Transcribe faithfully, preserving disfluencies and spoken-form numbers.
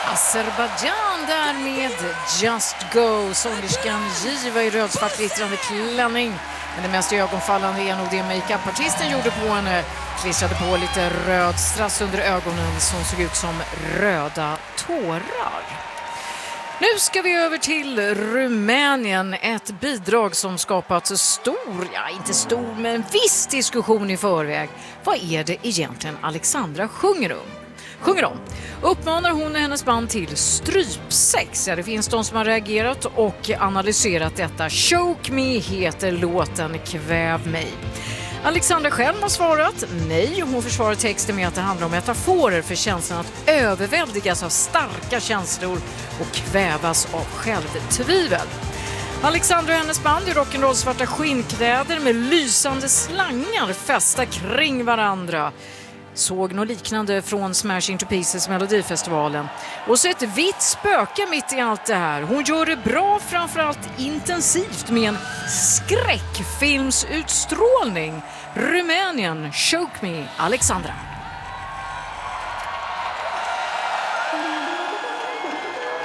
Azerbaijan där med Just Go. Sångerskan Giva i rödsvart glittrande klänning. Men det mest ögonfallande är nog det makeup-artisten gjorde på henne. Klistrade på lite röd strass under ögonen som såg ut som röda tårar. Nu ska vi över till Rumänien. Ett bidrag som skapat stor, ja inte stor men viss diskussion i förväg. Vad är det egentligen Alexandra sjunger om? Sjunger om. Uppmanar hon hennes band till strypsex? Ja, det finns de som har reagerat och analyserat detta. Choke Me heter låten, kväv mig. Alexandra själv har svarat nej. Hon försvarar texten med att det handlar om metaforer för känslan att överväldigas av starka känslor och kvävas av självtvivel. Alexandra och hennes band i rock'n'roll svarta skinnkläder med lysande slangar fästa kring varandra. Såg något liknande från Smash Into Pieces Melodifestivalen. Och så ett vitt spöke mitt i allt det här. Hon gör det bra, framförallt intensivt med en skräckfilmsutstrålning. Rumänien, Choke Me, Alexandra.